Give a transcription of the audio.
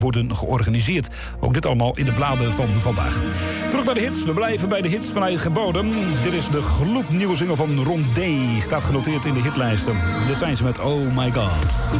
worden georganiseerd. Ook dit allemaal in de bladen van vandaag. Terug naar de hits. We blijven bij de hits van eigen bodem. Dit is de gloednieuwe single van Rondé. Staat genoteerd in de hitlijsten. Dit zijn ze met Oh My God.